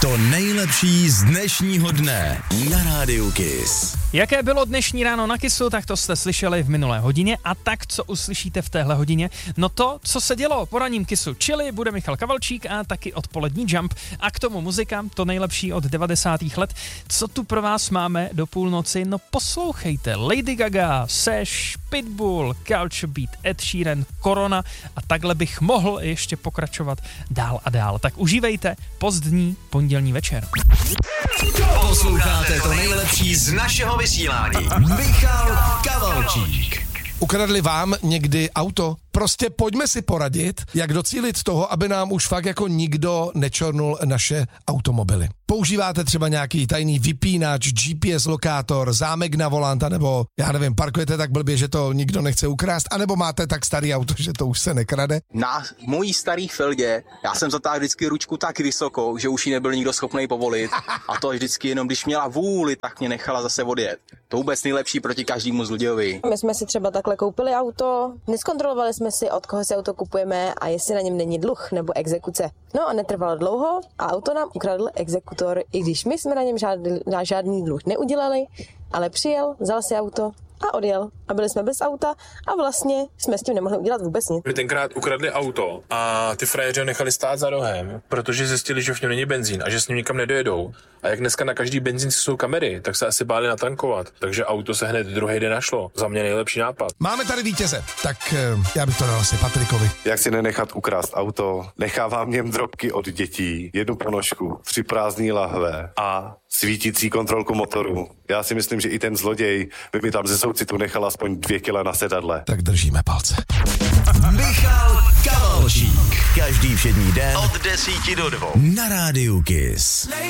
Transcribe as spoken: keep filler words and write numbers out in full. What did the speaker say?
To nejlepší z dnešního dne na Rádiu Kiss. Jaké bylo dnešní ráno na Kissu, tak to jste slyšeli v minulé hodině a tak, co uslyšíte v téhle hodině. No to, co se dělo po ranním Kissu, čili bude Michal Kavalčík a taky odpolední Jump a k tomu muzika, to nejlepší od devadesátých let. Co tu pro vás máme do půlnoci? No poslouchejte, Lady Gaga, Seš, Pitbull, Culture Beat, Ed Sheeran, Corona a takhle bych mohl ještě pokračovat dál a dál. Tak užívejte pozdní pondělní večer. Posloucháte to nejlepší z našeho vysílání. Michal Kavalčík. Ukradli vám někdy auto? Prostě pojďme si poradit, jak docílit toho, aby nám už fakt jako nikdo nečornul naše automobily. Používáte třeba nějaký tajný vypínač, G P S lokátor, zámek na volanta, nebo já nevím, parkujete tak blbě, že to nikdo nechce ukrást, anebo máte tak starý auto, že to už se nekrade? Na mojí starý Feldě já jsem zatáhl vždycky ručku tak vysokou, že už ji nebyl nikdo schopný povolit a to vždycky jenom když měla vůli, tak mě nechala zase odjet. To vůbec nejlepší proti každému zlodějovi. My jsme si třeba takhle koupili auto, neskontrolovali jsme si, od koho si auto kupujeme a jestli na něm není dluh nebo exekuce. No a netrvalo dlouho a auto nám ukradl exekutor, i když my jsme na něm žádný, na žádný dluh neudělali, ale přijel, vzal si auto a odjel. A byli jsme bez auta a vlastně jsme s tím nemohli udělat vůbec nic. My tenkrát ukradli auto a ty frajeři nechali stát za rohem, protože zjistili, že v něm není benzín a že s ním nikam nedojedou. A jak dneska na každý benzín jsou kamery, tak se asi báli natankovat. Takže auto se hned druhý den našlo. Za mě nejlepší nápad. Máme tady vítěze, tak já bych to dal asi Patrikovi. Jak si nenechat ukrást auto? Nechávám v něm drobky od dětí, jednu ponožku, tři prázdný lahve a svítící kontrolku motoru. Já si myslím, že i ten zloděj by mi tam ze soucitu nechal aspoň dvě kila na sedadle. Tak držíme palce. Michal Kavalčík. Každý všední den od desíti do dvou na Rádiu Kiss.